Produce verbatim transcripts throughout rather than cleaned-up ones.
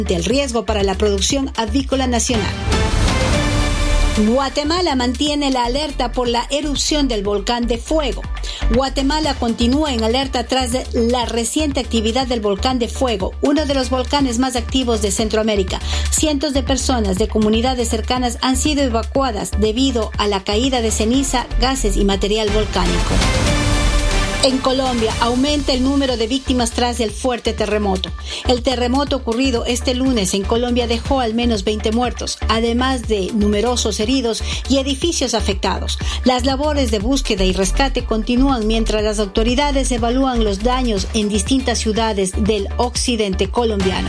el riesgo para la producción avícola nacional. Guatemala mantiene la alerta por la erupción del volcán de Fuego. Guatemala continúa en alerta tras la reciente actividad del volcán de Fuego, uno de los volcanes más activos de Centroamérica. Cientos de personas de comunidades cercanas han sido evacuadas debido a la caída de ceniza, gases y material volcánico. En Colombia aumenta el número de víctimas tras el fuerte terremoto. El terremoto ocurrido este lunes en Colombia dejó al menos veinte muertos, además de numerosos heridos y edificios afectados. Las labores de búsqueda y rescate continúan mientras las autoridades evalúan los daños en distintas ciudades del occidente colombiano.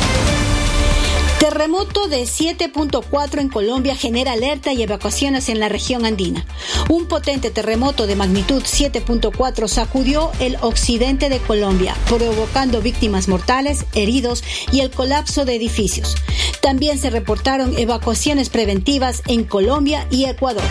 Terremoto de siete punto cuatro en Colombia genera alerta y evacuaciones en la región andina. Un potente terremoto de magnitud siete punto cuatro sacudió el occidente de Colombia, provocando víctimas mortales, heridos y el colapso de edificios. También se reportaron evacuaciones preventivas en Colombia y Ecuador.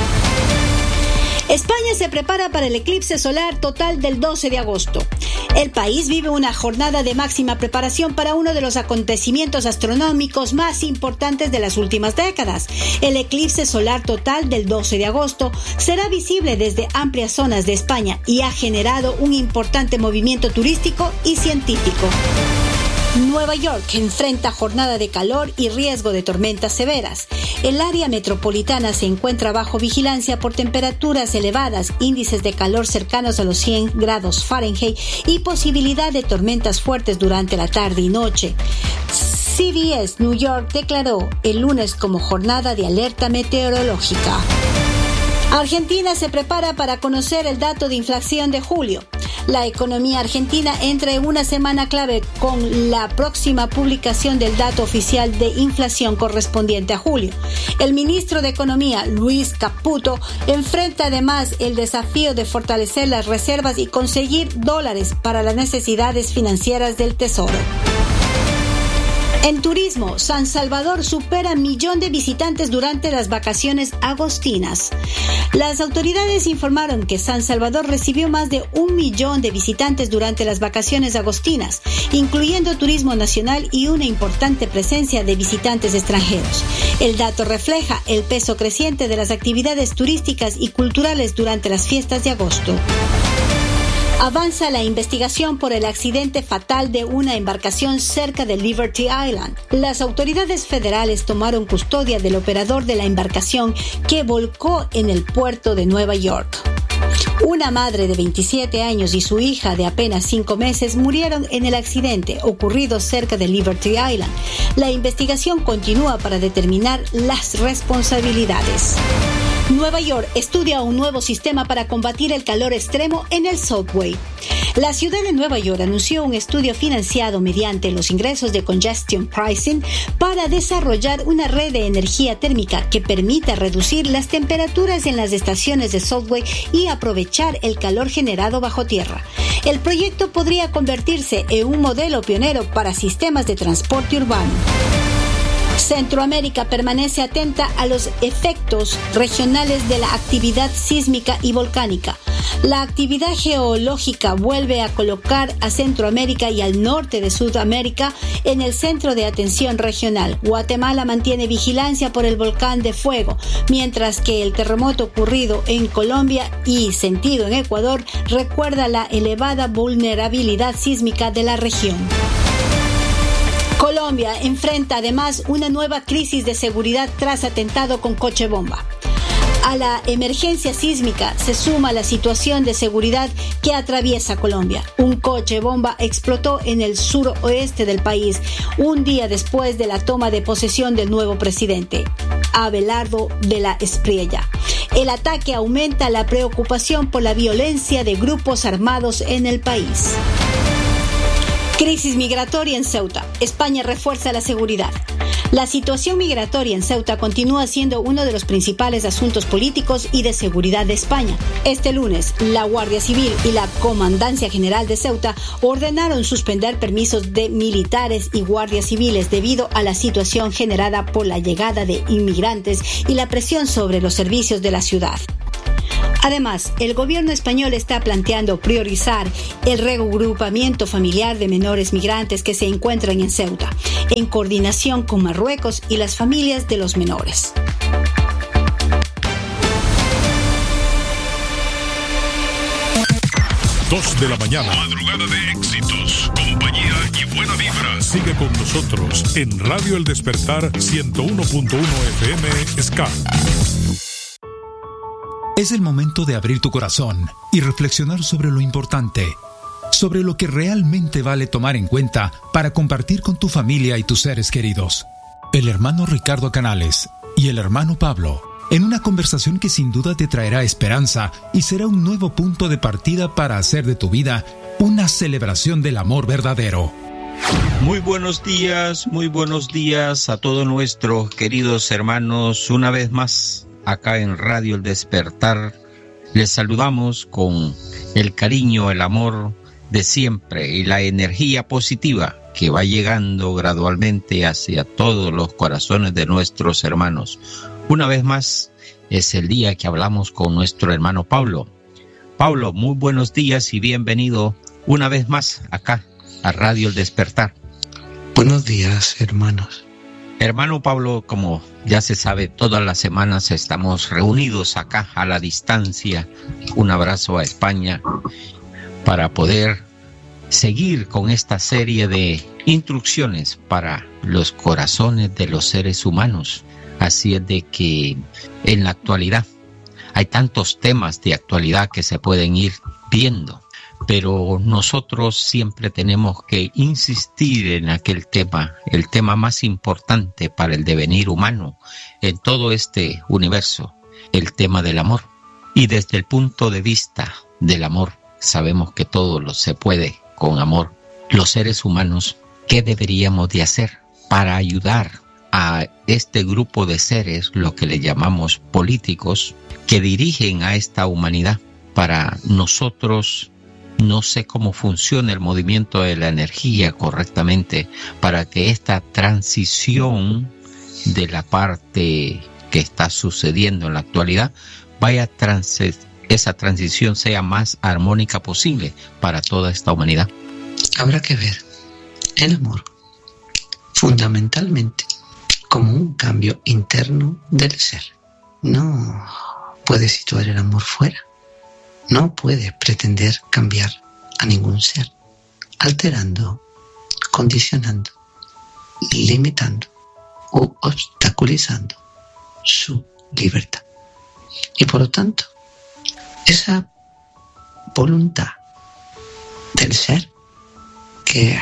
España se prepara para el eclipse solar total del doce de agosto. El país vive una jornada de máxima preparación para uno de los acontecimientos astronómicos más importantes de las últimas décadas. El eclipse solar total del doce de agosto será visible desde amplias zonas de España y ha generado un importante movimiento turístico y científico. Nueva York enfrenta jornada de calor y riesgo de tormentas severas. El área metropolitana se encuentra bajo vigilancia por temperaturas elevadas, índices de calor cercanos a los cien grados Fahrenheit y posibilidad de tormentas fuertes durante la tarde y noche. C B S New York declaró el lunes como jornada de alerta meteorológica. Argentina se prepara para conocer el dato de inflación de julio. La economía argentina entra en una semana clave con la próxima publicación del dato oficial de inflación correspondiente a julio. El ministro de Economía, Luis Caputo, enfrenta además el desafío de fortalecer las reservas y conseguir dólares para las necesidades financieras del Tesoro. En turismo, San Salvador supera millón de visitantes durante las vacaciones agostinas. Las autoridades informaron que San Salvador recibió más de un millón de visitantes durante las vacaciones agostinas, incluyendo turismo nacional y una importante presencia de visitantes extranjeros. El dato refleja el peso creciente de las actividades turísticas y culturales durante las fiestas de agosto. Avanza la investigación por el accidente fatal de una embarcación cerca de Liberty Island. Las autoridades federales tomaron custodia del operador de la embarcación que volcó en el puerto de Nueva York. Una madre de veintisiete años y su hija de apenas cinco meses murieron en el accidente ocurrido cerca de Liberty Island. La investigación continúa para determinar las responsabilidades. Nueva York estudia un nuevo sistema para combatir el calor extremo en el subway. La ciudad de Nueva York anunció un estudio financiado mediante los ingresos de Congestion Pricing para desarrollar una red de energía térmica que permita reducir las temperaturas en las estaciones de subway y aprovechar el calor generado bajo tierra. El proyecto podría convertirse en un modelo pionero para sistemas de transporte urbano. Centroamérica permanece atenta a los efectos regionales de la actividad sísmica y volcánica. La actividad geológica vuelve a colocar a Centroamérica y al norte de Sudamérica en el centro de atención regional. Guatemala mantiene vigilancia por el volcán de Fuego, mientras que el terremoto ocurrido en Colombia y sentido en Ecuador recuerda la elevada vulnerabilidad sísmica de la región. Colombia enfrenta además una nueva crisis de seguridad tras atentado con coche bomba. A la emergencia sísmica se suma la situación de seguridad que atraviesa Colombia. Un coche bomba explotó en el suroeste del país un día después de la toma de posesión del nuevo presidente, Abelardo de la Espriella. El ataque aumenta la preocupación por la violencia de grupos armados en el país. Crisis migratoria en Ceuta. España refuerza la seguridad. La situación migratoria en Ceuta continúa siendo uno de los principales asuntos políticos y de seguridad de España. Este lunes, la Guardia Civil y la Comandancia General de Ceuta ordenaron suspender permisos de militares y guardias civiles debido a la situación generada por la llegada de inmigrantes y la presión sobre los servicios de la ciudad. Además, el gobierno español está planteando priorizar el reagrupamiento familiar de menores migrantes que se encuentran en Ceuta, en coordinación con Marruecos y las familias de los menores. Dos de la mañana. Madrugada de éxitos, compañía y buena vibra. Sigue con nosotros en Radio El Despertar ciento uno punto uno F M S K. Es el momento de abrir tu corazón y reflexionar sobre lo importante, sobre lo que realmente vale tomar en cuenta para compartir con tu familia y tus seres queridos. El hermano Ricardo Canales y el hermano Pablo, en una conversación que sin duda te traerá esperanza y será un nuevo punto de partida para hacer de tu vida una celebración del amor verdadero. Muy buenos días, muy buenos días a todos nuestros queridos hermanos. Una vez más, acá en Radio El Despertar, les saludamos con el cariño, el amor de siempre y la energía positiva que va llegando gradualmente hacia todos los corazones de nuestros hermanos. Una vez más, es el día que hablamos con nuestro hermano Pablo. Pablo, muy buenos días y bienvenido una vez más acá a Radio El Despertar. Buenos días, hermanos. Hermano Pablo, como ya se sabe, todas las semanas estamos reunidos acá a la distancia. Un abrazo a España para poder seguir con esta serie de instrucciones para los corazones de los seres humanos. Así es de que en la actualidad hay tantos temas de actualidad que se pueden ir viendo, pero nosotros siempre tenemos que insistir en aquel tema, el tema más importante para el devenir humano en todo este universo, el tema del amor. Y desde el punto de vista del amor, sabemos que todo lo se puede con amor. Los seres humanos, ¿qué deberíamos de hacer para ayudar a este grupo de seres, lo que le llamamos políticos, que dirigen a esta humanidad? Para nosotros, no sé cómo funciona el movimiento de la energía correctamente, para que esta transición de la parte que está sucediendo en la actualidad, vaya trans esa transición sea más armónica posible para toda esta humanidad. Habrá que ver el amor fundamentalmente como un cambio interno del ser. No puede situar el amor fuera. No puede pretender cambiar a ningún ser, alterando, condicionando, limitando o obstaculizando su libertad. Y por lo tanto, esa voluntad del ser que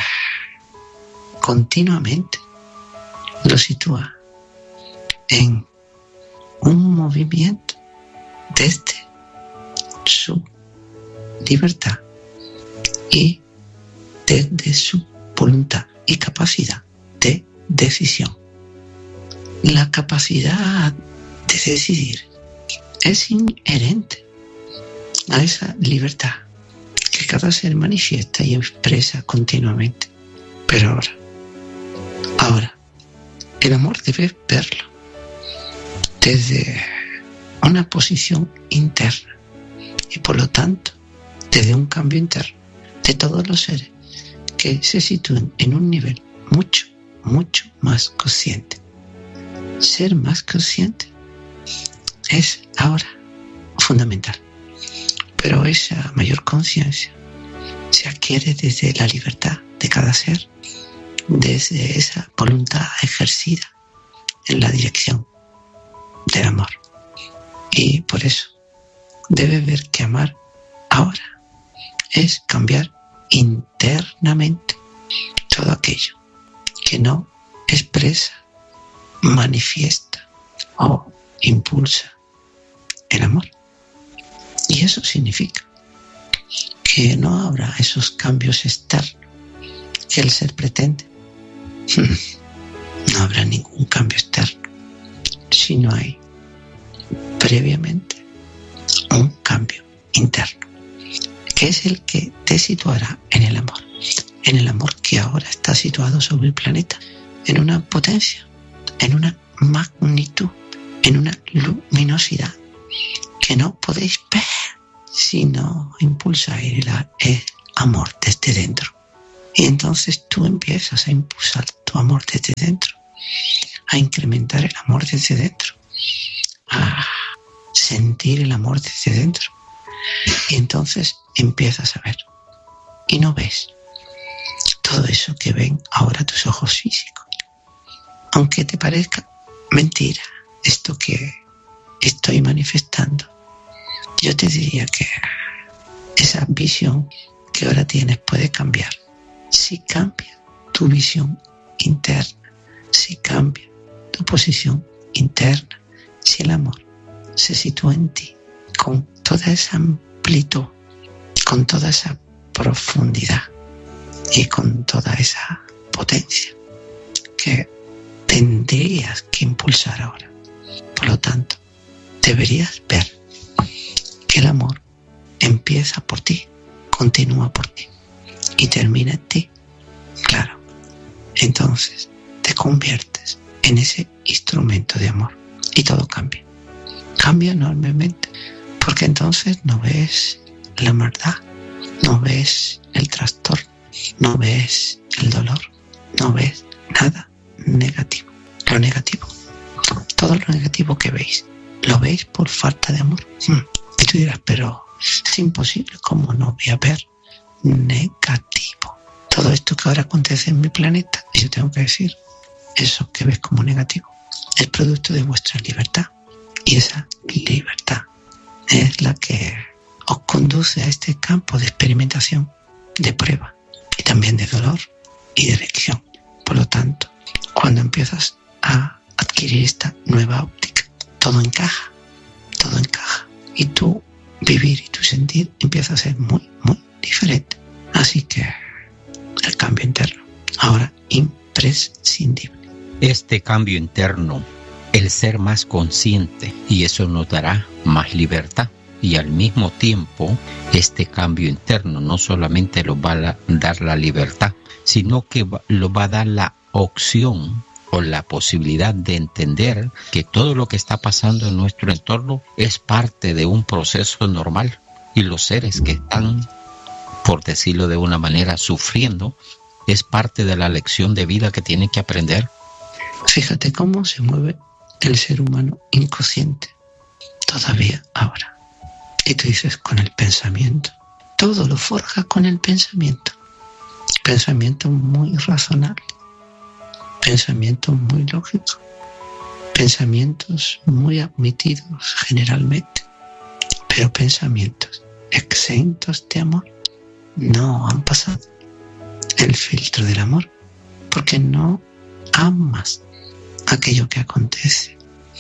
continuamente lo sitúa en un movimiento desde su libertad y desde su voluntad y capacidad de decisión. La capacidad de decidir es inherente a esa libertad que cada ser manifiesta y expresa continuamente. Pero ahora, ahora, el amor debe verlo desde una posición interna y por lo tanto desde un cambio interno de todos los seres que se sitúen en un nivel mucho, mucho más consciente. Ser más consciente es ahora fundamental, pero esa mayor conciencia se adquiere desde la libertad de cada ser, desde esa voluntad ejercida en la dirección del amor. Y por eso debe ver que amar ahora es cambiar internamente todo aquello que no expresa, manifiesta o impulsa el amor. Y eso significa que no habrá esos cambios externos que el ser pretende. No habrá ningún cambio externo si no hay previamente un cambio interno, que es el que te situará en el amor, en el amor que ahora está situado sobre el planeta, en una potencia, en una magnitud, en una luminosidad que no podéis ver. sino impulsa el, el amor desde dentro. Y entonces tú empiezas a impulsar tu amor desde dentro, a incrementar el amor desde dentro, a sentir el amor desde dentro. Y entonces empiezas a ver. Y no ves todo eso que ven ahora tus ojos físicos. Aunque te parezca mentira esto que estoy manifestando, yo te diría que esa visión que ahora tienes puede cambiar. Si cambia tu visión interna, si cambia tu posición interna, si el amor se sitúa en ti con toda esa amplitud, con toda esa profundidad y con toda esa potencia que tendrías que impulsar ahora. Por lo tanto, deberías ver que el amor empieza por ti, continúa por ti y termina en ti. Claro, entonces te conviertes en ese instrumento de amor y todo cambia. Cambia enormemente, porque entonces no ves la maldad, no ves el trastorno, no ves el dolor, no ves nada negativo. Lo negativo, todo lo negativo que veis, ¿lo veis por falta de amor? Y tú dirás, pero es imposible, ¿cómo no voy a ver negativo? Todo esto que ahora acontece en mi planeta, y yo tengo que decir, eso que ves como negativo es producto de vuestra libertad. Y esa libertad es la que os conduce a este campo de experimentación, de prueba, y también de dolor y de elección. Por lo tanto, cuando empiezas a adquirir esta nueva óptica, todo encaja, todo encaja. Y tu vivir y tu sentir empieza a ser muy, muy diferente. Así que el cambio interno, ahora imprescindible. Este cambio interno, el ser más consciente, y eso nos dará más libertad. Y al mismo tiempo, este cambio interno no solamente nos va a dar la libertad, sino que nos va a dar la opción o la posibilidad de entender que todo lo que está pasando en nuestro entorno es parte de un proceso normal, y los seres que están, por decirlo de una manera, sufriendo, es parte de la lección de vida que tienen que aprender. Fíjate cómo se mueve el ser humano inconsciente todavía ahora. Y tú dices, con el pensamiento. Todo lo forja con el pensamiento. Pensamiento muy razonable. Pensamiento muy lógico. Pensamientos muy admitidos generalmente. Pero pensamientos exentos de amor no han pasado el filtro del amor. Porque no amas aquello que acontece.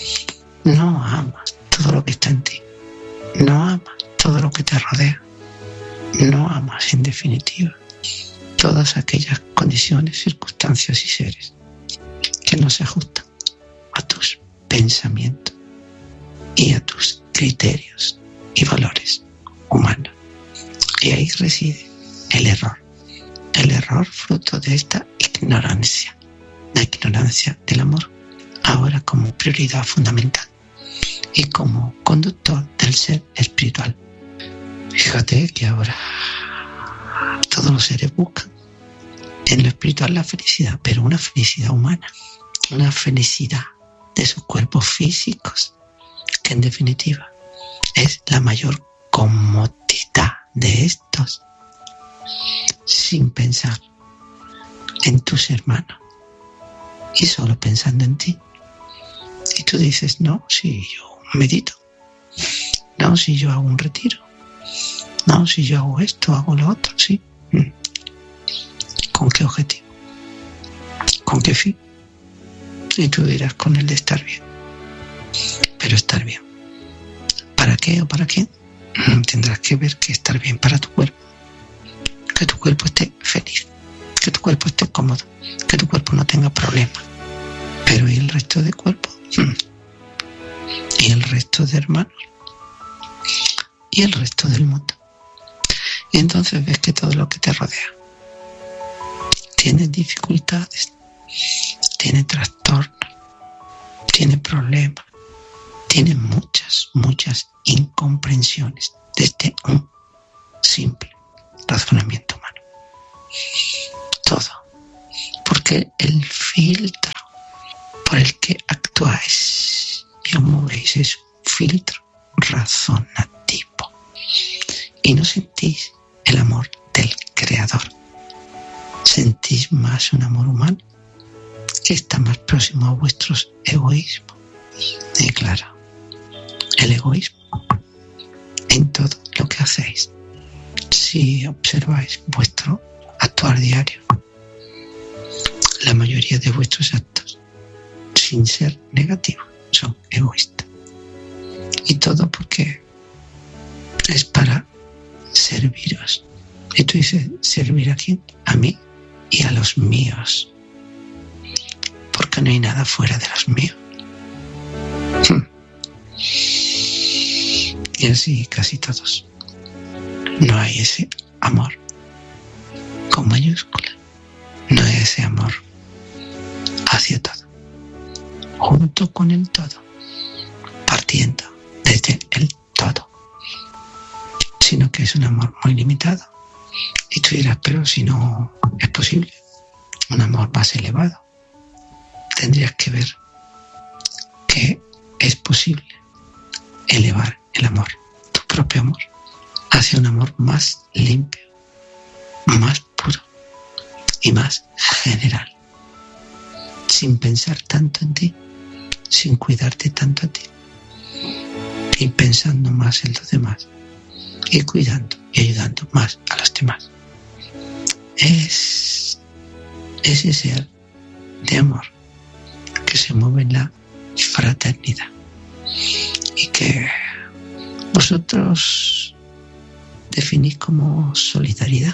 No amas todo lo que está en ti. No amas todo lo que te rodea. No amas, en definitiva, todas aquellas condiciones, circunstancias y seres que no se ajustan a tus pensamientos y a tus criterios y valores humanos. Y ahí reside el error. El error fruto de esta ignorancia. La ignorancia del amor, ahora como prioridad fundamental y como conductor del ser espiritual. Fíjate que ahora todos los seres buscan en lo espiritual la felicidad, pero una felicidad humana, una felicidad de sus cuerpos físicos, que en definitiva es la mayor comodidad de estos, sin pensar en tus hermanos y solo pensando en ti. Y tú dices, no, si yo medito, no, si yo hago un retiro, no, si yo hago esto, hago lo otro, sí. ¿Con qué objetivo? ¿Con qué fin? Y tú dirás, con el de estar bien. Pero estar bien, ¿para qué o para quién? Tendrás que ver que estar bien para tu cuerpo, que tu cuerpo esté feliz, que tu cuerpo esté cómodo, que tu cuerpo no tenga problemas. Pero ¿y el resto de cuerpo? ¿Y el resto de hermanos? ¿Y el resto del mundo? Y entonces ves que todo lo que te rodea tiene dificultades, tiene trastornos, tiene problemas, tiene muchas, muchas incomprensiones desde un simple razonamiento humano. Todo. Porque el filtro por el que actuáis y os movéis es un filtro razonativo. Y no sentís el amor del Creador. Sentís más un amor humano que está más próximo a vuestros egoísmos. Y claro, el egoísmo en todo lo que hacéis. Si observáis vuestro actuar diario, la mayoría de vuestros actos, sin ser negativos, son egoístas. Y todo porque es para serviros. Y tú dices, ¿servir a quién? A mí y a los míos. Porque no hay nada fuera de los míos. Y así casi todos. No hay ese amor con mayúscula. No hay ese amor hacia todo, junto con el todo, partiendo desde el todo, sino que es un amor muy limitado. Y tú dirás, pero si no es posible un amor más elevado, tendrías que ver que es posible elevar el amor, tu propio amor, hacia un amor más limpio, más puro y más general, sin pensar tanto en ti, sin cuidarte tanto a ti, y pensando más en los demás, y cuidando y ayudando más a los demás. Es ese ser de amor que se mueve en la fraternidad y que vosotros definís como solidaridad.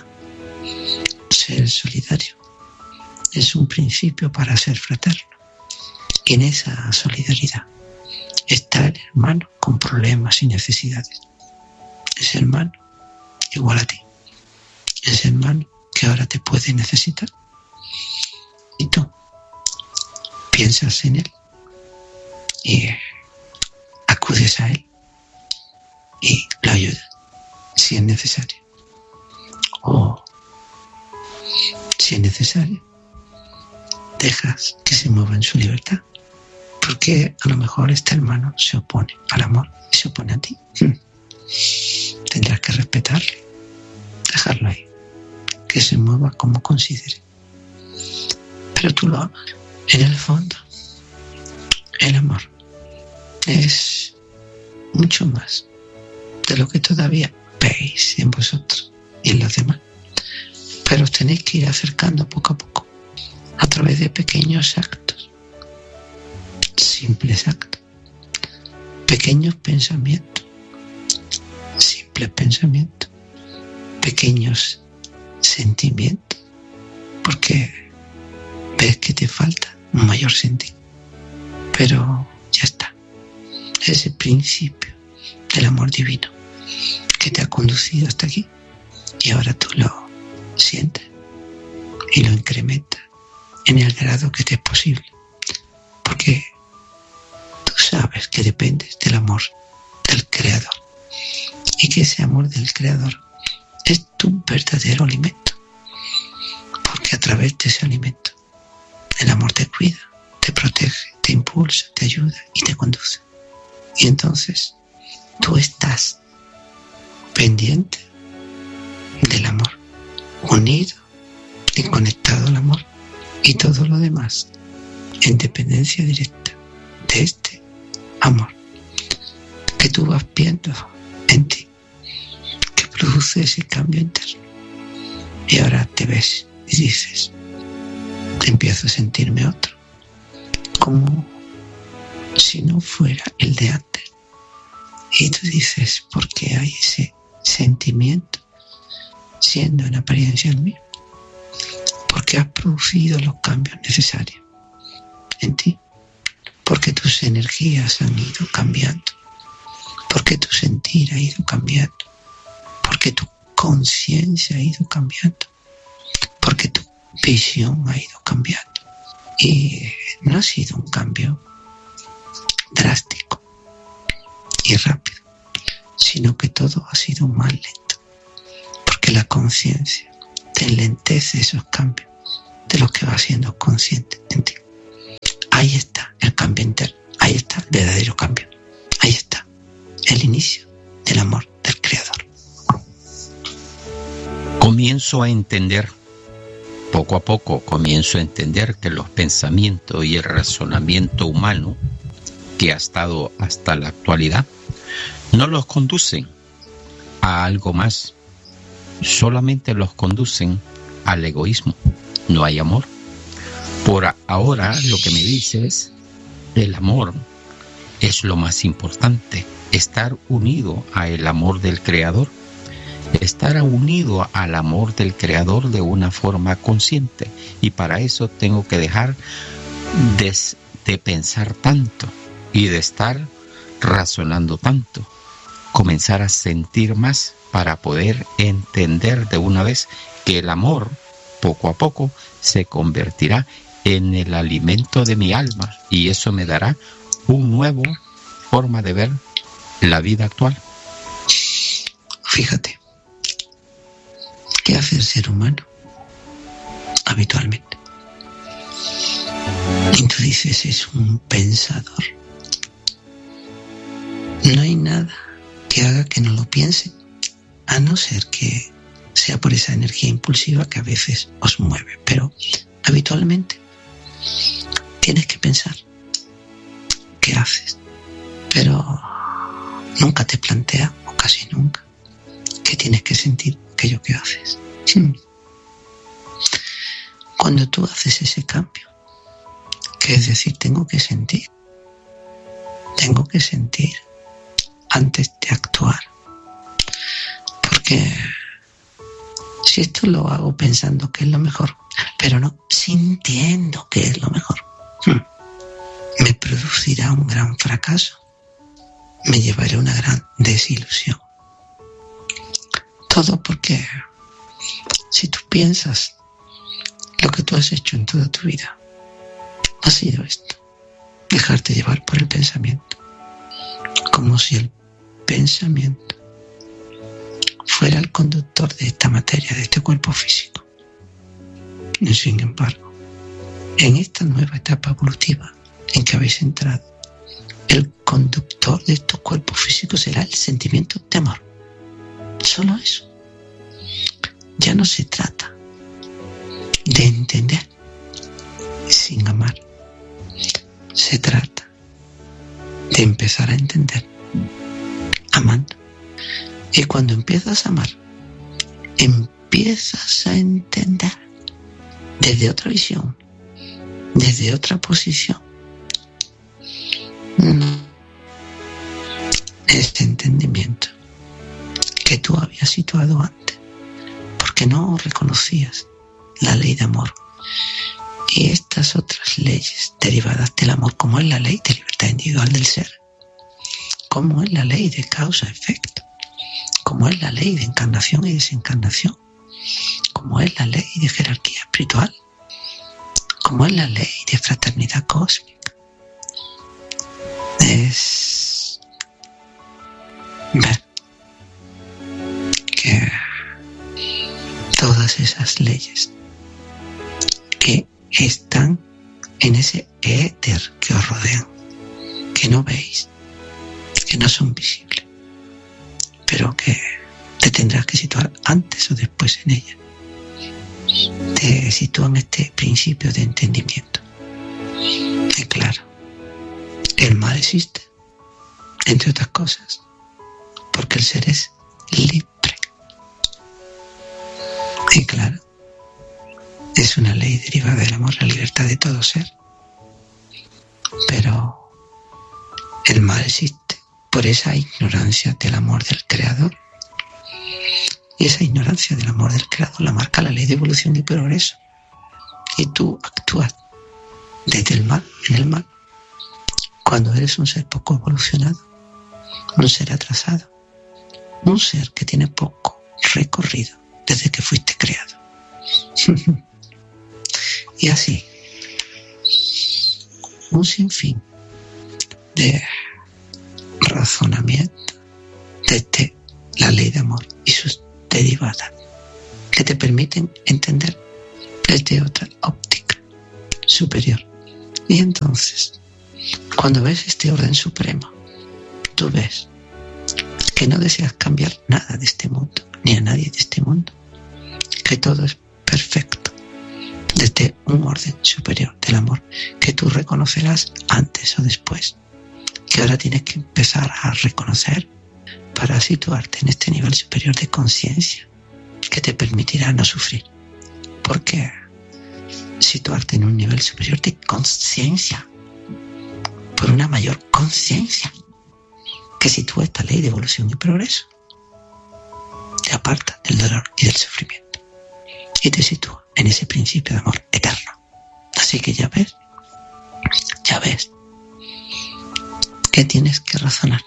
Ser solidario es un principio para ser fraterno, y en esa solidaridad está el hermano con problemas y necesidades. Ese hermano igual a ti, ese hermano que ahora te puede necesitar, y tú piensas en él y acudes a él y lo ayudas si es necesario, o si es necesario dejas que se mueva en su libertad, porque a lo mejor este hermano se opone al amor y se opone a ti. Tendrás que respetarlo, dejarlo ahí, que se mueva como considere, pero tú lo amas. En el fondo, el amor es mucho más de lo que todavía veis en vosotros y en los demás, pero os tenéis que ir acercando poco a poco a través de pequeños actos, simples actos, pequeños pensamientos, simples pensamientos, pequeños sentimientos, porque ves que te falta un mayor sentir, pero ya está. Ese principio del amor divino que te ha conducido hasta aquí, y ahora tú lo sientes y lo incrementas en el grado que te es posible, porque tú sabes que dependes del amor del Creador, y que ese amor del Creador es tu verdadero alimento, porque a través de ese alimento el amor te cuida, te protege, te impulsa, te ayuda y te conduce. Y entonces tú estás pendiente del amor, unido y conectado al amor, y todo lo demás en dependencia directa de este amor que tú vas viendo en ti, que produce ese cambio interno. Y ahora te ves y dices, empiezo a sentirme otro, como si no fuera el de antes. Y tú dices, ¿por qué hay ese sentimiento siendo en apariencia el mismo? Porque has producido los cambios necesarios en ti, porque tus energías han ido cambiando, porque tu sentir ha ido cambiando, porque tu conciencia ha ido cambiando, porque tu visión ha ido cambiando. Y no ha sido un cambio drástico y rápido, sino que todo ha sido más lento, porque la conciencia te enlentece esos cambios de los que vas siendo consciente en ti. Ahí está el cambio interno, ahí está el verdadero cambio, ahí está el inicio del amor del Creador. Comienzo a entender, poco a poco comienzo a entender que los pensamientos y el razonamiento humano que ha estado hasta la actualidad no los conducen a algo más, solamente los conducen al egoísmo. No hay amor. Por ahora lo que me dices, el amor es lo más importante, estar unido al amor del Creador, estar unido al amor del Creador de una forma consciente, y para eso tengo que dejar de, de pensar tanto y de estar razonando tanto, comenzar a sentir más para poder entender de una vez que el amor poco a poco se convertirá en el alimento de mi alma, y eso me dará una nueva forma de ver la vida actual. Fíjate, ¿qué hace el ser humano habitualmente? Y tú dices, es un pensador. No hay nada que haga que no lo piense, a no ser que sea por esa energía impulsiva que a veces os mueve, pero habitualmente tienes que pensar qué haces, pero nunca te plantea, o casi nunca, que tienes que sentir aquello que haces. Cuando tú haces ese cambio, que es decir, tengo que sentir, tengo que sentir antes de actuar, porque si esto lo hago pensando que es lo mejor, pero no sintiendo que es lo mejor, me producirá un gran fracaso, me llevaré una gran desilusión. Todo porque si tú piensas lo que tú has hecho en toda tu vida ha sido esto, dejarte llevar por el pensamiento, como si el pensamiento fuera el conductor de esta materia, de este cuerpo físico. Y sin embargo, en esta nueva etapa evolutiva en que habéis entrado, el conductor de estos cuerpos físicos será el sentimiento de amor. Solo eso. Ya no se trata de entender sin amar. Se trata de empezar a entender amando. Y cuando empiezas a amar, empiezas a entender desde otra visión, desde otra posición. No. Este entendimiento que tú habías situado antes, porque no reconocías la ley de amor y estas otras leyes derivadas del amor, como es la ley de libertad individual del ser, como es la ley de causa-efecto, como es la ley de encarnación y desencarnación, como es la ley de jerarquía espiritual, como es la ley de fraternidad cósmica. Es ver que todas esas leyes que están en ese éter que os rodean, que no veis, que no son visibles, pero que te tendrás que situar antes o después en ella. Te sitúan este principio de entendimiento. Y claro, el mal existe, entre otras cosas, porque el ser es libre. Y claro, es una ley derivada del amor, la libertad de todo ser. Pero el mal existe por esa ignorancia del amor del Creador. Y esa ignorancia del amor del Creador la marca la ley de evolución y progreso. Y tú actúas desde el mal, en el mal, cuando eres un ser poco evolucionado, un ser atrasado, un ser que tiene poco recorrido desde que fuiste creado. Y así, un sinfín de razonamiento, desde la ley de amor y sus derivadas, que te permiten entender desde otra óptica superior. Y entonces, cuando ves este orden supremo, tú ves que no deseas cambiar nada de este mundo, ni a nadie de este mundo, que todo es perfecto desde un orden superior del amor que tú reconocerás antes o después, que ahora tienes que empezar a reconocer para situarte en este nivel superior de conciencia que te permitirá no sufrir. Porque situarte en un nivel superior de conciencia, por una mayor conciencia que sitúa esta ley de evolución y progreso, te aparta del dolor y del sufrimiento y te sitúa en ese principio de amor eterno. Así que ya ves, ya ves que tienes que razonar,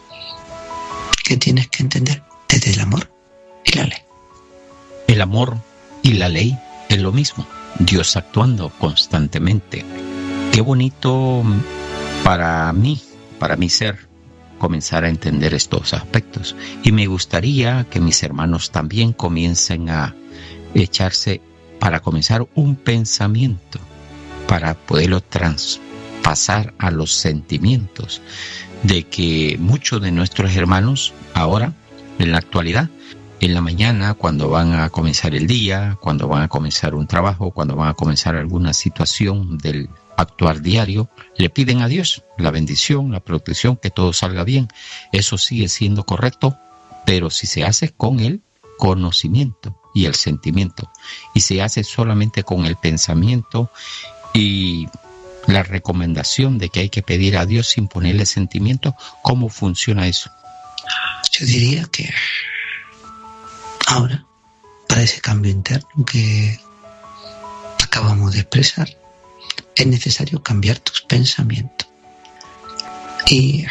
que tienes que entender desde el amor y la ley. El amor y la ley es lo mismo, Dios actuando constantemente. Qué bonito para mí, para mi ser, comenzar a entender estos aspectos. Y me gustaría que mis hermanos también comiencen a echarse, para comenzar, un pensamiento, para poderlo traspasar a los sentimientos, de que muchos de nuestros hermanos ahora, en la actualidad, en la mañana, cuando van a comenzar el día, cuando van a comenzar un trabajo, cuando van a comenzar alguna situación del actuar diario, le piden a Dios la bendición, la protección, que todo salga bien. Eso sigue siendo correcto, pero si se hace con el conocimiento y el sentimiento, y se hace solamente con el pensamiento y la recomendación de que hay que pedir a Dios sin ponerle sentimiento, ¿cómo funciona eso? Yo diría que ahora, para ese cambio interno que acabamos de expresar, es necesario cambiar tus pensamientos. Y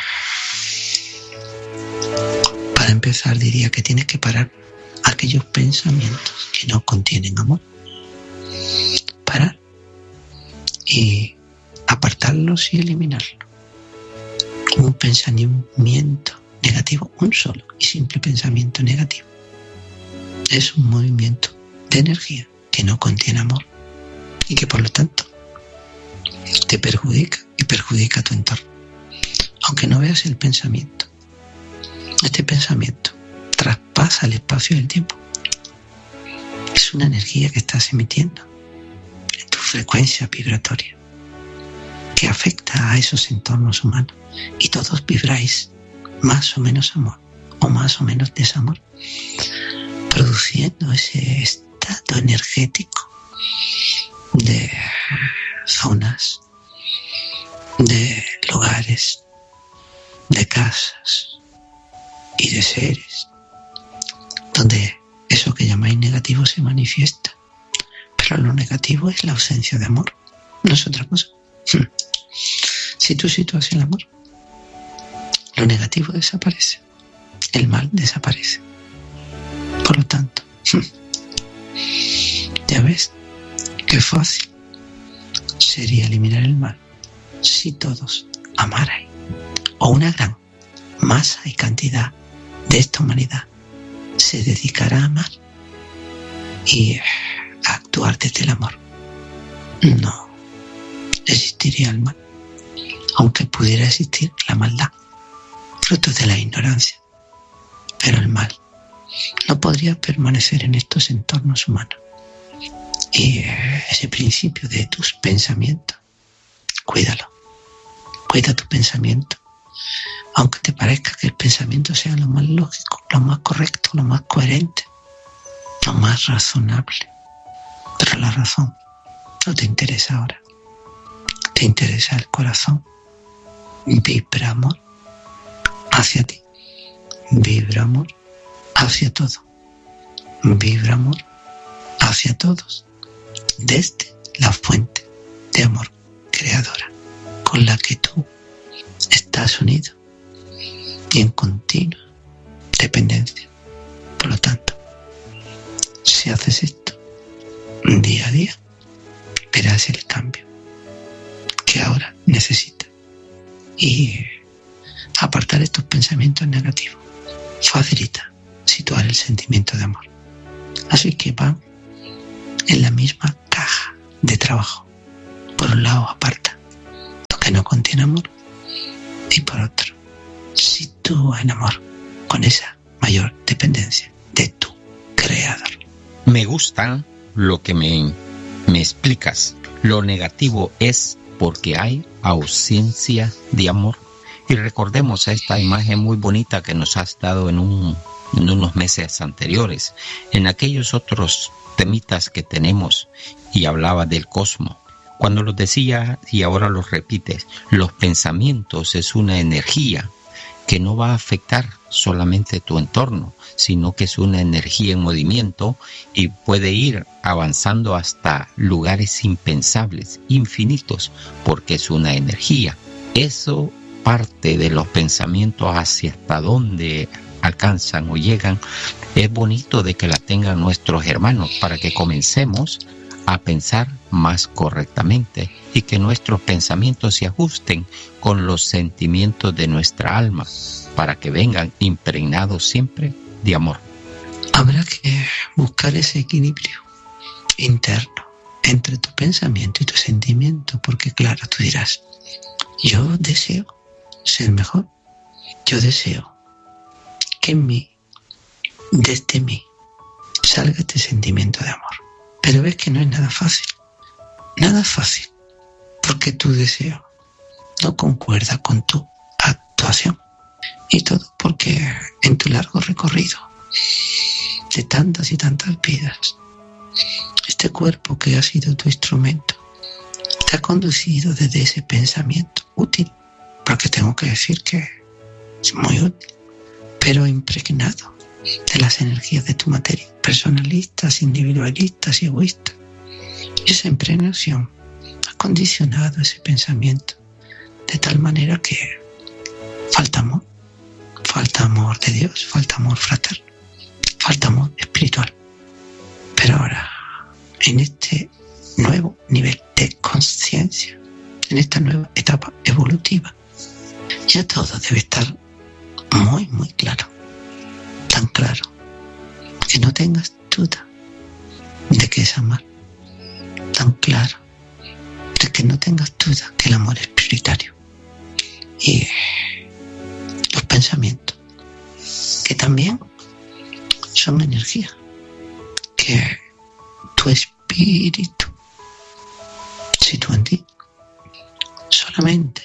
para empezar diría que tienes que parar aquellos pensamientos que no contienen amor. Parar y apartarlos y eliminarlos. Un pensamiento negativo, un solo y simple pensamiento negativo, es un movimiento de energía que no contiene amor y que por lo tanto te perjudica y perjudica a tu entorno. Aunque no veas el pensamiento, este pensamiento traspasa el espacio y el tiempo. Es una energía que estás emitiendo en tu frecuencia vibratoria que afecta a esos entornos humanos, y todos vibráis más o menos amor o más o menos desamor, produciendo ese estado energético de zonas, de lugares, de casas y de seres donde eso que llamáis negativo se manifiesta. Pero lo negativo es la ausencia de amor, no es otra cosa. Si tú sitúas el amor, lo negativo desaparece, el mal desaparece. Por lo tanto, ya ves qué fácil sería eliminar el mal si todos amaran, o una gran masa y cantidad de esta humanidad se dedicara a amar y a actuar desde el amor. No existiría el mal, aunque pudiera existir la maldad, fruto de la ignorancia. Pero el mal no podría permanecer en estos entornos humanos. Y ese principio de tus pensamientos, cuídalo. Cuida tu pensamiento, aunque te parezca que el pensamiento sea lo más lógico, lo más correcto, lo más coherente, lo más razonable. Pero la razón no te interesa ahora. Te interesa el corazón. Vibra amor hacia ti. Vibra amor hacia todo. Vibra amor hacia todos. Desde la fuente de amor creadora con la que tú estás unido y en continua dependencia. Por lo tanto, si haces esto día a día, verás el cambio que ahora necesitas. Y apartar estos pensamientos negativos, facilita situar el sentimiento de amor. Así que van en la misma caja de trabajo. Por un lado aparta lo que no contiene amor y por otro sitúa en amor con esa mayor dependencia de tu creador. Me gusta lo que me, me explicas. Lo negativo es porque hay ausencia de amor. Y recordemos esta imagen muy bonita que nos has dado en, un, en unos meses anteriores, en aquellos otros temitas que tenemos, y hablaba del cosmos. Cuando los decía, y ahora los repites, los pensamientos es una energía que no va a afectar solamente tu entorno, sino que es una energía en movimiento y puede ir avanzando hasta lugares impensables, infinitos, porque es una energía. Eso parte de los pensamientos hacia hasta dónde alcanzan o llegan. Es bonito de que la tengan nuestros hermanos para que comencemos a pensar más correctamente y que nuestros pensamientos se ajusten con los sentimientos de nuestra alma para que vengan impregnados siempre de amor. Habrá que buscar ese equilibrio interno entre tu pensamiento y tu sentimiento, porque claro, tú dirás, yo deseo ser mejor, yo deseo que en mí, desde mí, salga este sentimiento de amor. Pero ves que no es nada fácil, nada fácil, porque tu deseo no concuerda con tu actuación. Y todo porque en tu largo recorrido de tantas y tantas vidas, este cuerpo que ha sido tu instrumento te ha conducido desde ese pensamiento útil, porque tengo que decir que es muy útil, pero impregnado de las energías de tu materia, personalistas, individualistas y egoístas. Y esa impregnación ha condicionado ese pensamiento de tal manera que falta amor, falta amor de Dios, falta amor fraterno, falta amor espiritual. Pero ahora, en este nuevo nivel de conciencia, en esta nueva etapa evolutiva, ya todo debe estar muy, muy claro, tan claro, que no tengas duda de que es amar, tan claro, de que no tengas duda que el amor es prioritario. Y los pensamientos, que también son energía, que tu espíritu sitúa en ti, solamente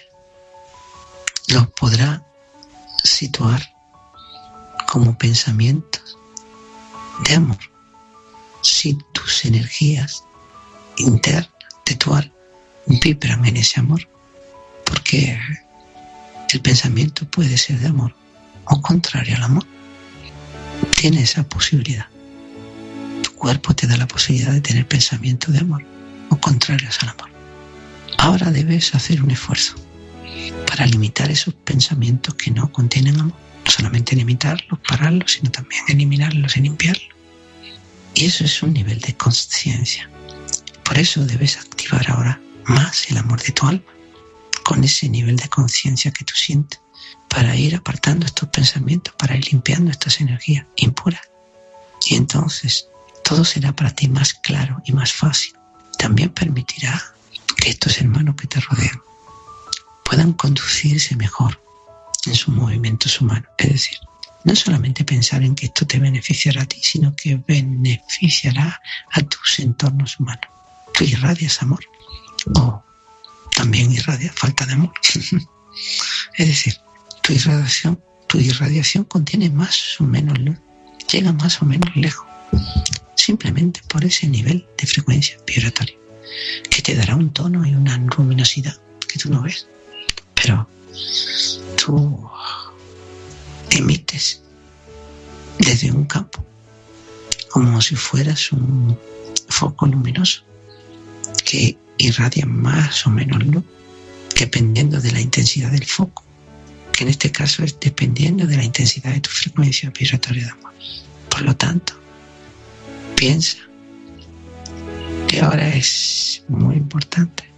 los podrá situar como pensamientos de amor si tus energías internas de tu alma vibran en ese amor, porque el pensamiento puede ser de amor o contrario al amor. Tiene esa posibilidad. Tu cuerpo te da la posibilidad de tener pensamientos de amor o contrarios al amor. Ahora debes hacer un esfuerzo para limitar esos pensamientos que no contienen amor. No solamente limitarlos, pararlos, sino también eliminarlos y limpiarlos. Y eso es un nivel de conciencia. Por eso debes activar ahora más el amor de tu alma, con ese nivel de conciencia que tú sientes, para ir apartando estos pensamientos, para ir limpiando estas energías impuras. Y entonces todo será para ti más claro y más fácil. También permitirá que estos hermanos que te rodean puedan conducirse mejor en sus movimientos humanos. Es decir, no solamente pensar en que esto te beneficiará a ti, sino que beneficiará a tus entornos humanos. Tú irradias amor o también irradias falta de amor. Es decir, tu irradiación, tu irradiación contiene más o menos luz, llega más o menos lejos, simplemente por ese nivel de frecuencia vibratoria, que te dará un tono y una luminosidad que tú no ves. Pero tú emites desde un campo, como si fueras un foco luminoso que irradia más o menos luz, dependiendo de la intensidad del foco, que en este caso es dependiendo de la intensidad de tu frecuencia vibratoria de amor. Por lo tanto, piensa que ahora es muy importante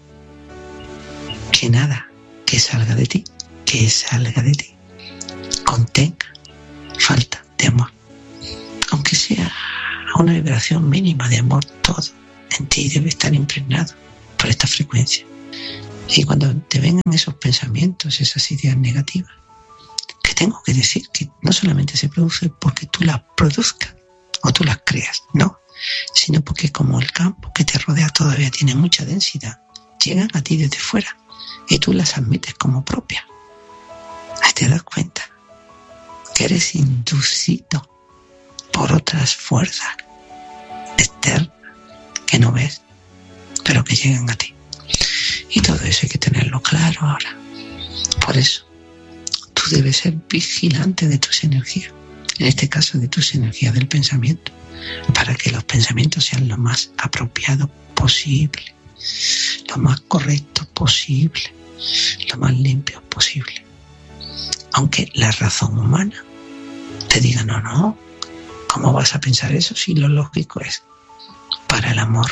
que nada que salga de ti, que salga de ti, contenga falta de amor. Aunque sea una vibración mínima de amor, todo en ti debe estar impregnado por esta frecuencia. Y cuando te vengan esos pensamientos, esas ideas negativas, que tengo que decir que no solamente se produce porque tú las produzcas o tú las creas, no, sino porque como el campo que te rodea todavía tiene mucha densidad, llegan a ti desde fuera y tú las admites como propias. Ahí te das cuenta que eres inducido por otras fuerzas externas que no ves, pero que llegan a ti. Y todo eso hay que tenerlo claro ahora. Por eso, tú debes ser vigilante de tus energías, en este caso de tus energías del pensamiento, para que los pensamientos sean lo más apropiados posible, lo más correctos posible, lo más limpios posible. Aunque la razón humana te diga, no, no, ¿cómo vas a pensar eso si lo lógico es? Para el amor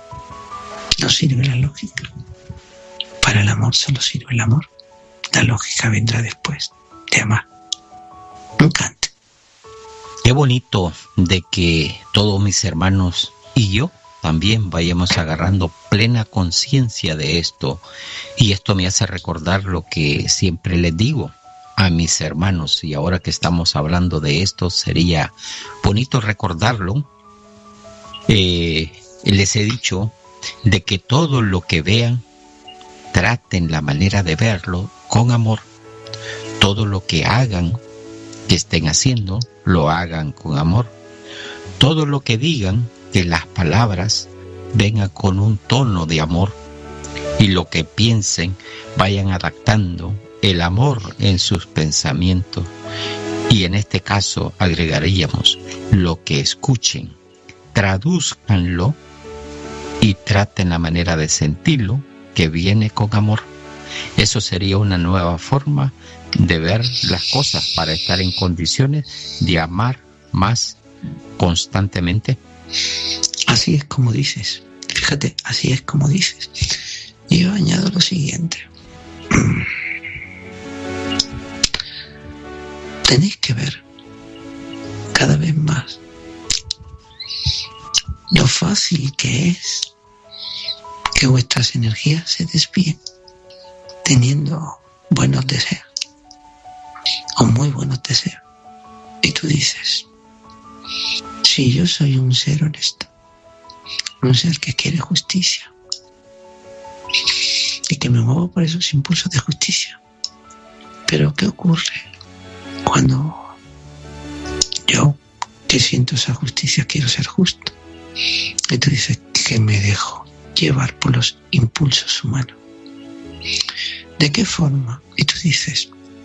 no sirve la lógica. Para el amor solo sirve el amor. La lógica vendrá después de amar. Un cante. Qué bonito de que todos mis hermanos y yo también vayamos agarrando plena conciencia de esto. Y esto me hace recordar lo que siempre les digo a mis hermanos. Y ahora que estamos hablando de esto, sería bonito recordarlo. Eh, les he dicho de que todo lo que vean, traten la manera de verlo con amor. Todo lo que hagan, que estén haciendo, lo hagan con amor. Todo lo que digan, que las palabras vengan con un tono de amor. Y lo que piensen, vayan adaptando el amor en sus pensamientos. Y en este caso agregaríamos, lo que escuchen, tradúzcanlo y traten la manera de sentirlo, que viene con amor. Eso sería una nueva forma de ver las cosas para estar en condiciones de amar más constantemente. Así es como dices. Fíjate, así es como dices. Y yo añado lo siguiente. Tenéis que ver cada vez más lo fácil que es que vuestras energías se desvíen teniendo buenos deseos o muy buenos deseos. Y tú dices, si yo soy un ser honesto, un ser que quiere justicia y que me muevo por esos impulsos de justicia, pero ¿qué ocurre cuando yo, que siento esa justicia, quiero ser justo? Y tú dices que me dejo llevar por los impulsos humanos. ¿De qué forma? Y tú dices,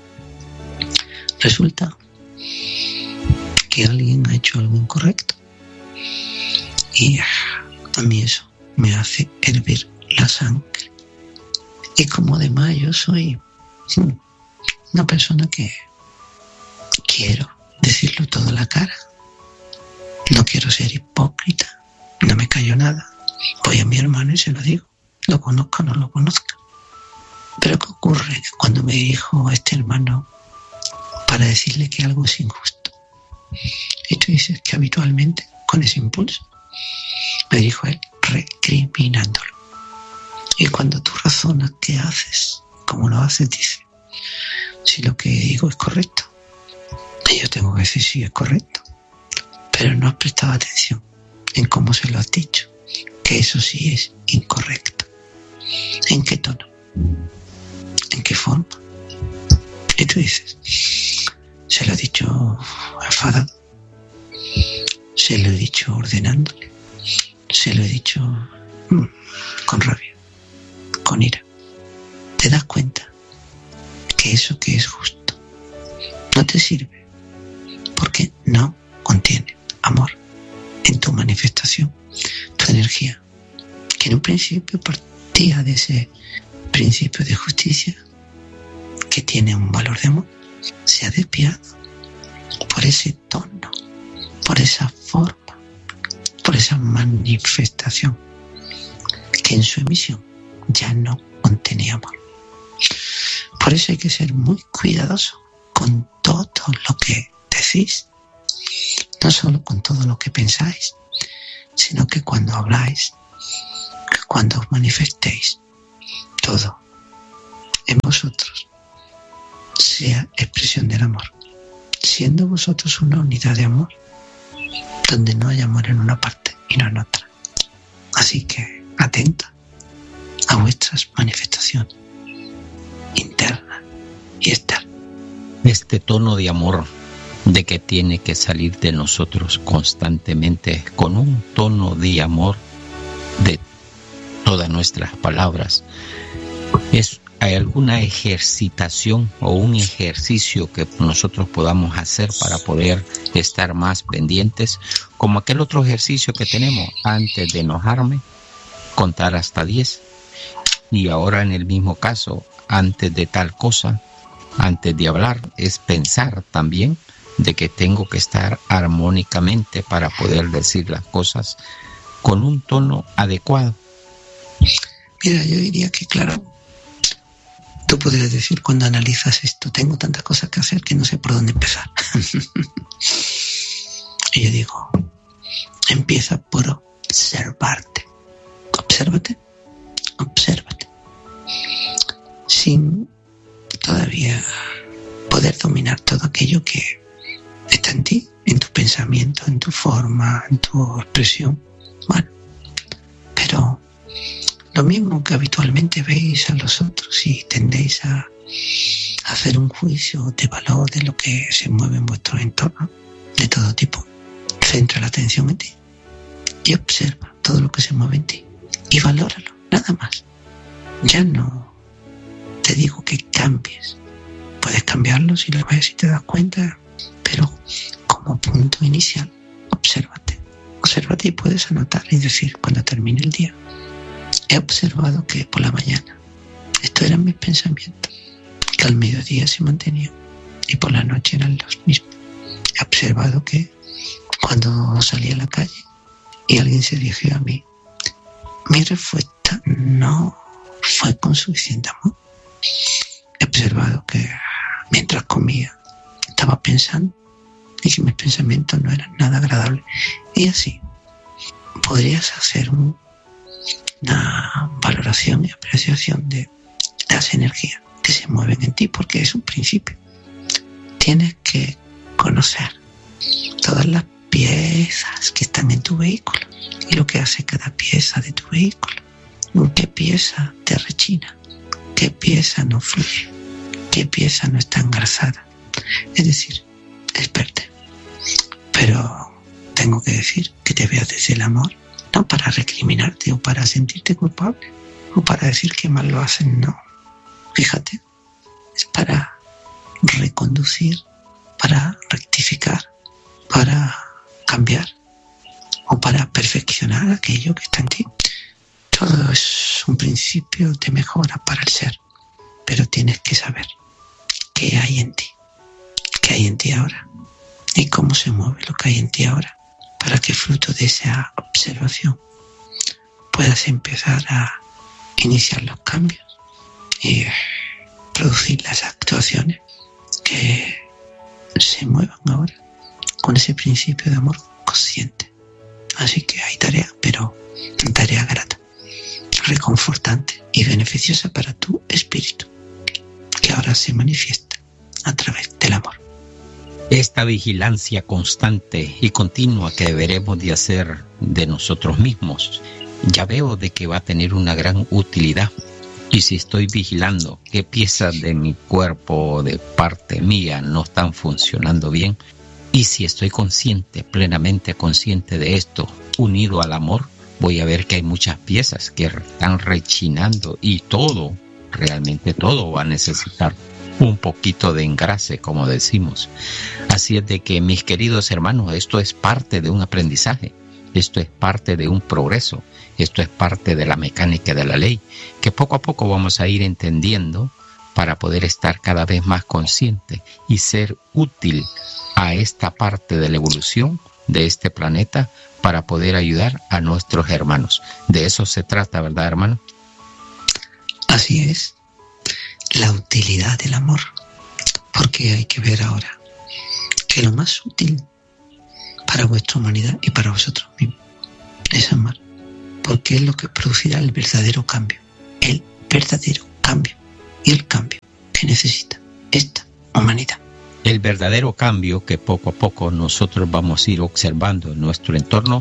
resulta que alguien ha hecho algo incorrecto y a mí eso me hace hervir la sangre. Y como además yo soy una persona que quiero decirlo todo a la cara, no quiero ser hipócrita, no me callo nada, voy a mi hermano y se lo digo, lo conozca o no lo conozca. Pero ¿qué ocurre? Que cuando me dijo este hermano para decirle que algo es injusto, y tú dices que habitualmente con ese impulso me dijo él recriminándolo. Y cuando tú razonas, ¿qué haces? ¿Cómo lo haces? Dice, si lo que digo es correcto, y yo tengo que decir sí, es correcto, pero no has prestado atención en cómo se lo has dicho, que eso sí es incorrecto. ¿En qué tono? ¿En qué forma? Y tú dices, se lo he dicho enfadado, se lo he dicho ordenándole, se lo he dicho mmm, con rabia, con ira. ¿Te das cuenta que eso que es justo no te sirve? Porque no contiene amor en tu manifestación, tu energía, que en un principio partía de ese principio de justicia que tiene un valor de amor, se ha desviado por ese tono, por esa forma, por esa manifestación que en su emisión ya no contenía amor. Por eso hay que ser muy cuidadoso con todo lo que decís no solo con todo lo que pensáis, sino que cuando habláis, que cuando os manifestéis, todo en vosotros sea expresión del amor, siendo vosotros una unidad de amor, donde no hay amor en una parte y no en otra. Así que atenta a vuestras manifestaciones internas y externas. Este tono de amor de que tiene que salir de nosotros constantemente, con un tono de amor de todas nuestras palabras, es ¿hay alguna ejercitación o un ejercicio que nosotros podamos hacer para poder estar más pendientes? Como aquel otro ejercicio que tenemos antes de enojarme, contar hasta diez. Y ahora en el mismo caso, antes de tal cosa, antes de hablar, es pensar también de que tengo que estar armónicamente para poder decir las cosas con un tono adecuado. Mira, yo diría que claro, tú podrías decir cuando analizas esto, tengo tantas cosas que hacer que no sé por dónde empezar. Y yo digo, empieza por observarte. Obsérvate, obsérvate. Sin todavía poder dominar todo aquello que está en ti, en tu pensamiento, en tu forma, en tu expresión. Bueno, pero lo mismo que habitualmente veis a los otros y tendéis a hacer un juicio de valor de lo que se mueve en vuestro entorno, de todo tipo. Centra la atención en ti y observa todo lo que se mueve en ti y valóralo, nada más. Ya no te digo que cambies. Puedes cambiarlo si lo ves y te das cuenta, pero como punto inicial, obsérvate. Obsérvate y puedes anotar y decir cuando termine el día, he observado que por la mañana estos eran mis pensamientos, que al mediodía se mantenían y por la noche eran los mismos. He observado que cuando salí a la calle y alguien se dirigió a mí, mi respuesta no fue con suficiente amor. He observado que mientras comía estaba pensando y que mis pensamientos no eran nada agradables. Y así podrías hacer un, una valoración y apreciación de las energías que se mueven en ti, porque es un principio. Tienes que conocer todas las piezas que están en tu vehículo y lo que hace cada pieza de tu vehículo. ¿Qué pieza te rechina? ¿Qué pieza no fluye? ¿Qué pieza no está engarzada? Es decir, desperté. Pero tengo que decir que te veas desde el amor, no para recriminarte o para sentirte culpable o para decir que mal lo hacen, no. Fíjate, es para reconducir, para rectificar, para cambiar o para perfeccionar aquello que está en ti. Todo es un principio de mejora para el ser, pero tienes que saber qué hay en ti, qué hay en ti ahora y cómo se mueve lo que hay en ti ahora, para que fruto de esa observación puedas empezar a iniciar los cambios y producir las actuaciones que se muevan ahora con ese principio de amor consciente. Así que hay tarea, pero tarea grata, reconfortante y beneficiosa para tu espíritu, que ahora se manifiesta a través del amor. Esta vigilancia constante y continua que deberemos de hacer de nosotros mismos, ya veo de que va a tener una gran utilidad. Y si estoy vigilando qué piezas de mi cuerpo o de parte mía no están funcionando bien, y si estoy consciente, plenamente consciente de esto, unido al amor, voy a ver que hay muchas piezas que están rechinando y todo, realmente todo va a necesitar un poquito de engrase, como decimos. Así es de que, mis queridos hermanos, esto es parte de un aprendizaje, esto es parte de un progreso, esto es parte de la mecánica de la ley, que poco a poco vamos a ir entendiendo para poder estar cada vez más consciente y ser útil a esta parte de la evolución de este planeta para poder ayudar a nuestros hermanos. De eso se trata, ¿verdad, hermano? Así es, la utilidad del amor, porque hay que ver ahora que lo más útil para vuestra humanidad y para vosotros mismos. Es amar, porque es lo que producirá el verdadero cambio, el verdadero cambio y el cambio que necesita esta humanidad. El verdadero cambio que poco a poco nosotros vamos a ir observando en nuestro entorno,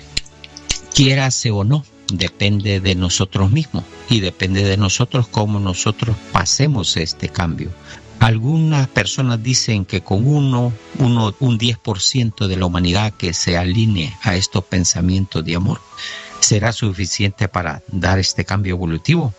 quiérase o no, depende de nosotros mismos y depende de nosotros cómo nosotros pasemos este cambio. Algunas personas dicen que con uno, uno, un diez por ciento de la humanidad que se alinee a estos pensamientos de amor, ¿será suficiente para dar este cambio evolutivo?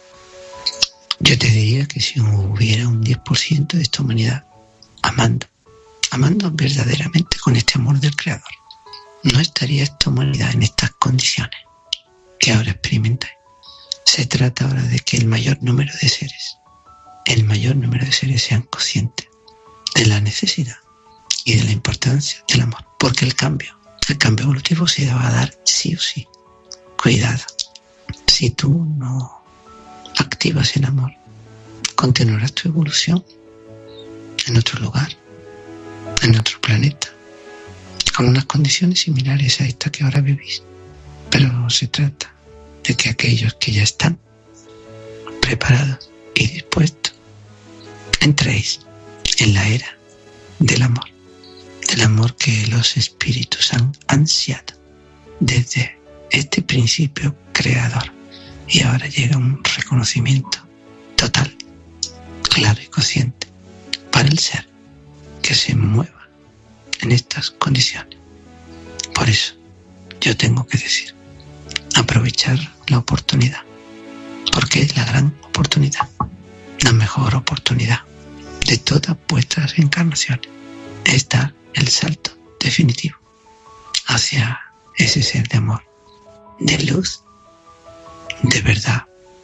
Yo te diría que si hubiera un diez por ciento de esta humanidad amando, amando verdaderamente con este amor del Creador, no estaría esta humanidad en estas condiciones que ahora experimentáis. Se trata ahora de que el mayor número de seres, el mayor número de seres sean conscientes de la necesidad y de la importancia del amor, porque el cambio, el cambio evolutivo se va a dar sí o sí. Cuidado, si tú no activas el amor, continuarás tu evolución en otro lugar, en otro planeta, con unas condiciones similares a estas que ahora vivís. Pero se trata de que aquellos que ya están preparados y dispuestos entréis en la era del amor, del amor que los espíritus han ansiado desde este principio creador. Y ahora llega un reconocimiento total, claro y consciente para el ser que se mueva en estas condiciones. Por eso yo tengo que decir, aprovechar la oportunidad, porque es la gran oportunidad, la mejor oportunidad de todas vuestras encarnaciones, es dar el salto definitivo hacia ese ser de amor, de luz, de verdad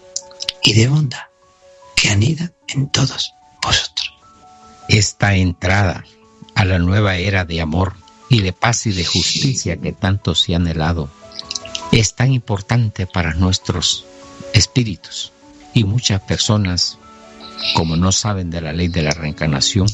y de bondad que anida en todos vosotros. Esta entrada a la nueva era de amor y de paz y de justicia que tanto se ha anhelado es tan importante para nuestros espíritus, y muchas personas, como no saben de la ley de la reencarnación,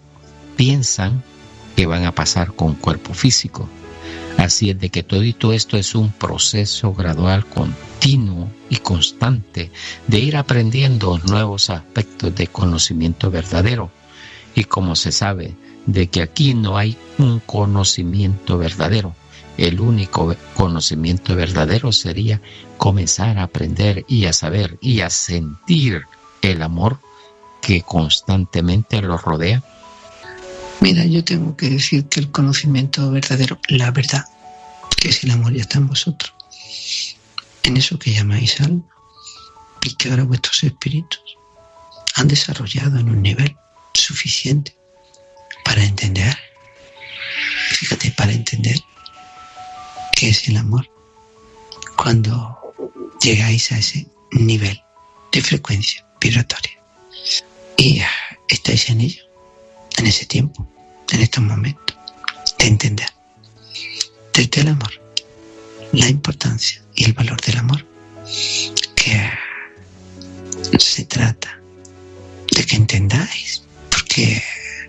piensan que van a pasar con cuerpo físico. Así es de que todito esto es un proceso gradual, continuo y constante de ir aprendiendo nuevos aspectos de conocimiento verdadero. Y como se sabe de que aquí no hay un conocimiento verdadero, el único conocimiento verdadero sería comenzar a aprender y a saber y a sentir el amor que constantemente los rodea. Mira, yo tengo que decir que el conocimiento verdadero, la verdad, que es el amor, ya está en vosotros, en eso que llamáis alma, y que ahora vuestros espíritus han desarrollado en un nivel suficiente para entender, fíjate, para entender qué es el amor. Cuando llegáis a ese nivel de frecuencia vibratoria y estáis en ello, en ese tiempo, en estos momentos, de entender desde el amor la importancia y el valor del amor, que se trata de que entendáis, porque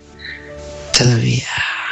todavía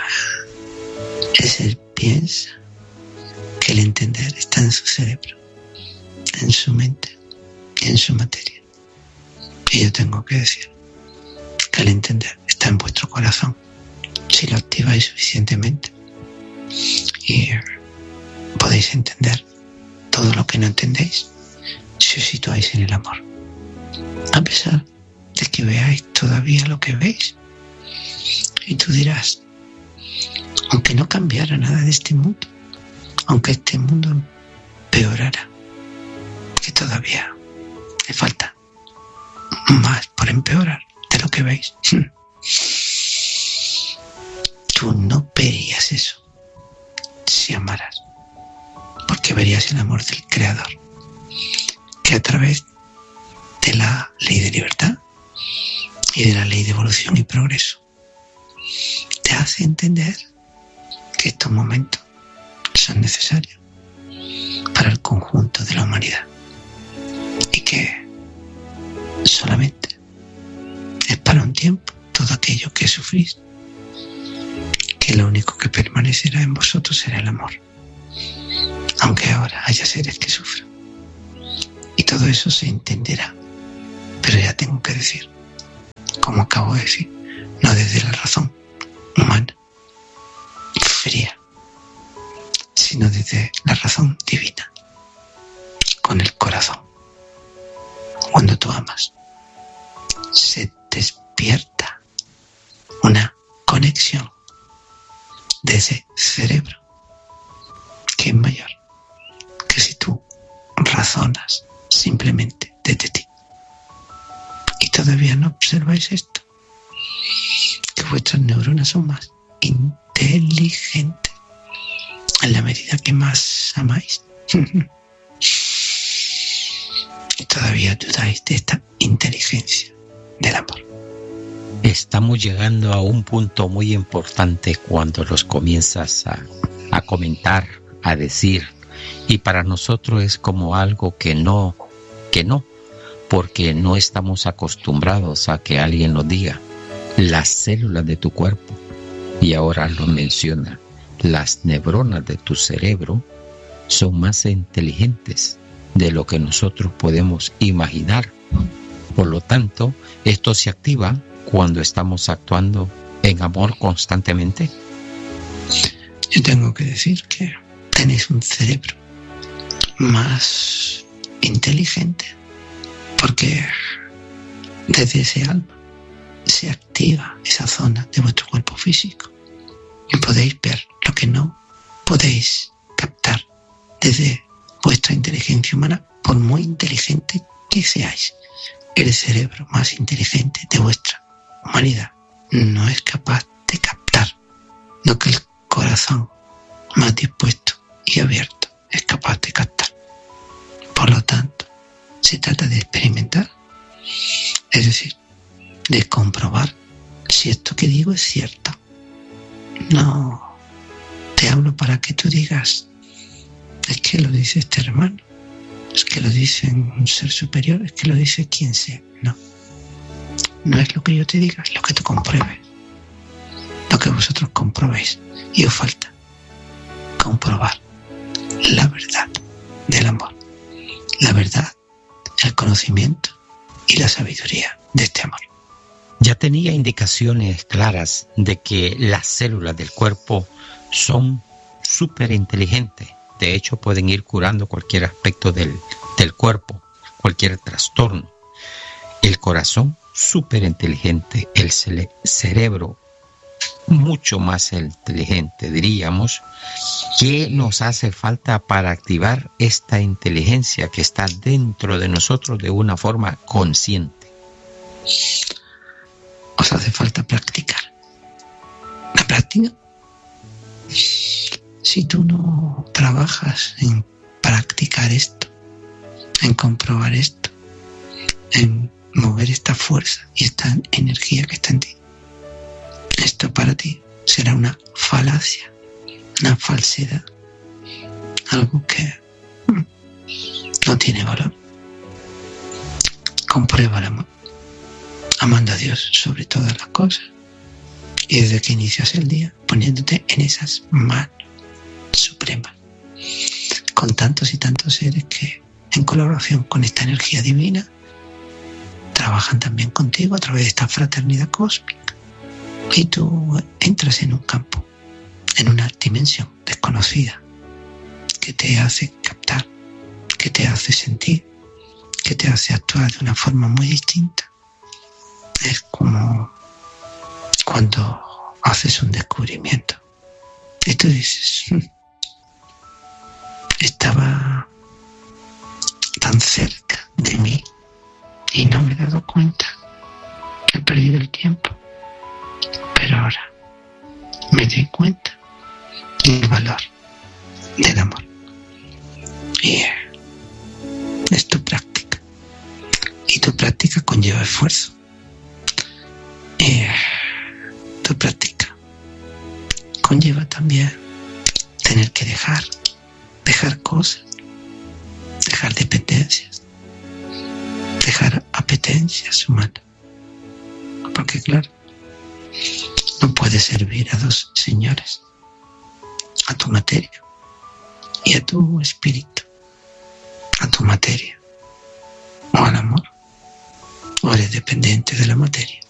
el ser piensa que el entender está en su cerebro, en su mente y en su materia. Y yo tengo que decir que el entender está en vuestro corazón, si lo activáis suficientemente, y podéis entender todo lo que no entendéis si os situáis en el amor, a pesar de que veáis todavía lo que veis. Y tú dirás, aunque no cambiara nada de este mundo, aunque este mundo empeorara, que todavía le falta más por empeorar de lo que veis, tú no verías eso si amaras, porque verías el amor del Creador, que a través de la ley de libertad y de la ley de evolución y progreso te hace entender que estos momentos son necesarios para el conjunto de la humanidad y que solamente es para un tiempo todo aquello que sufrís, que lo único que permanecerá en vosotros será el amor, aunque ahora haya seres que sufran. Y todo eso se entenderá, pero ya tengo que decir, como acabo de decir, no desde la razón humana, fría, sino desde la razón divina, con el corazón. Cuando tú amas, se despierta una conexión de ese cerebro que es mayor que si tú razonas simplemente desde ti. Y todavía no observáis esto, que vuestras neuronas son más inteligentes en la medida que más amáis. Y todavía dudáis de esta inteligencia del amor. Estamos llegando a un punto muy importante cuando los comienzas a, a comentar, a decir, y para nosotros es como algo que no, que no, porque no estamos acostumbrados a que alguien nos diga las células de tu cuerpo, y ahora lo menciona, las neuronas de tu cerebro son más inteligentes de lo que nosotros podemos imaginar. Por lo tanto, esto se activa cuando estamos actuando en amor constantemente. Yo tengo que decir que tenéis un cerebro más inteligente, porque desde ese alma se activa esa zona de vuestro cuerpo físico y podéis ver lo que no podéis captar desde vuestra inteligencia humana, por muy inteligente que seáis. El cerebro más inteligente de vuestra humanidad no es capaz de captar lo que el corazón más dispuesto y abierto es capaz de captar. Por lo tanto, se trata de experimentar, es decir, de comprobar si esto que digo es cierto. No te hablo para que tú digas, es que lo dice este hermano, es que lo dice un ser superior, es que lo dice quien sea. No, no es lo que yo te diga, es lo que tú compruebes, lo que vosotros comprobéis. Y os falta comprobar la verdad del amor, la verdad, el conocimiento y la sabiduría de este amor. Ya tenía indicaciones claras de que las células del cuerpo son súper inteligentes. De hecho, pueden ir curando cualquier aspecto del, del cuerpo, cualquier trastorno. El corazón, súper inteligente. El cere- cerebro, mucho más inteligente, diríamos. ¿Qué nos hace falta para activar esta inteligencia que está dentro de nosotros de una forma consciente? Os hace falta practicar. La práctica. Si tú no trabajas en practicar esto, en comprobar esto, en mover esta fuerza y esta energía que está en ti, esto para ti será una falacia, una falsedad, algo que no tiene valor. Comprueba el amor, amando a Dios sobre todas las cosas, y desde que inicias el día poniéndote en esas manos suprema, con tantos y tantos seres que en colaboración con esta energía divina trabajan también contigo a través de esta fraternidad cósmica, y tú entras en un campo, en una dimensión desconocida que te hace captar, que te hace sentir, que te hace actuar de una forma muy distinta. Es como cuando haces un descubrimiento y tú dices, estaba tan cerca de mí y no me he dado cuenta, he perdido el tiempo, pero ahora me doy cuenta del valor del amor. Y es tu práctica, y tu práctica conlleva esfuerzo, y tu práctica conlleva también tener que dejar dejar cosas, dejar dependencias, dejar apetencias humanas, porque claro, no puedes puedes servir a dos señores, a tu materia y a tu espíritu, a tu materia o al amor, o eres dependiente de la materia.